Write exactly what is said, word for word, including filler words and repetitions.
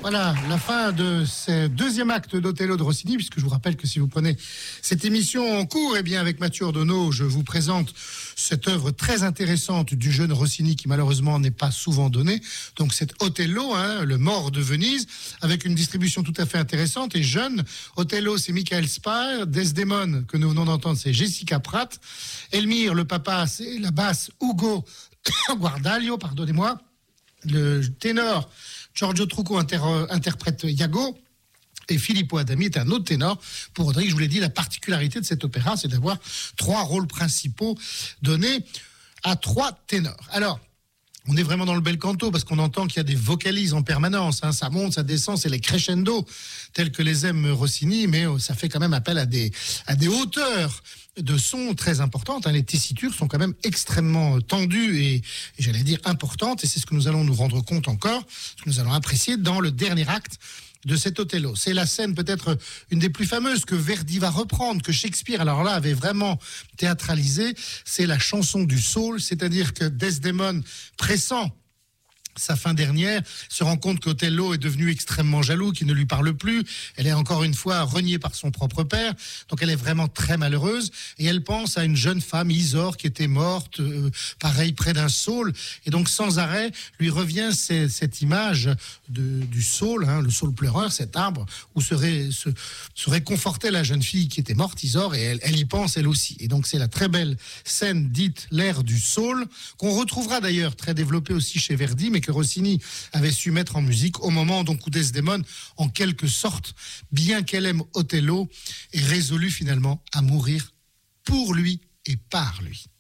Voilà, la fin de ce deuxième acte d'Othello de Rossini, puisque je vous rappelle que si vous prenez cette émission en cours, eh bien avec Mathieu Ordonneau, je vous présente cette œuvre très intéressante du jeune Rossini qui malheureusement n'est pas souvent donnée. Donc c'est Othello, hein, le mort de Venise, avec une distribution tout à fait intéressante et jeune. Othello, c'est Michael Spire. Desdemone, que nous venons d'entendre, c'est Jessica Pratt. Elmire, le papa, c'est la basse Ugo Guardaglio, pardonnez-moi. Le ténor, Giorgio Trucco inter, interprète Iago. Et Filippo Adami est un autre ténor. Pour Rodrigue, je vous l'ai dit, la particularité de cet opéra, c'est d'avoir trois rôles principaux donnés à trois ténors. Alors, on est vraiment dans le bel canto parce qu'on entend qu'il y a des vocalises en permanence. Hein. Ça monte, ça descend, c'est les crescendo tels que les aime Rossini, mais ça fait quand même appel à des, à des hauteurs de son très importantes. Hein. Les tessitures sont quand même extrêmement tendues et, et j'allais dire importantes. Et c'est ce que nous allons nous rendre compte encore, ce que nous allons apprécier dans le dernier acte de cet Othello. C'est la scène peut-être une des plus fameuses que Verdi va reprendre, que Shakespeare, alors là, avait vraiment théâtralisé. C'est la chanson du Saule, c'est-à-dire que Desdemone, pressant sa fin dernière, se rend compte qu'Othello est devenu extrêmement jaloux, qu'il ne lui parle plus. Elle est encore une fois reniée par son propre père. Donc elle est vraiment très malheureuse. Et elle pense à une jeune femme, Isor, qui était morte, euh, pareil, près d'un saule. Et donc sans arrêt, lui revient ces, cette image de, du saule, hein, le saule pleureur, cet arbre, où serait, se, serait confortée la jeune fille qui était morte, Isor, et elle, elle y pense elle aussi. Et donc c'est la très belle scène dite l'ère du saule, qu'on retrouvera d'ailleurs très développée aussi chez Verdi, mais que Rossini avait su mettre en musique au moment donc où Desdemone, en quelque sorte, bien qu'elle aime Othello, est résolue finalement à mourir pour lui et par lui.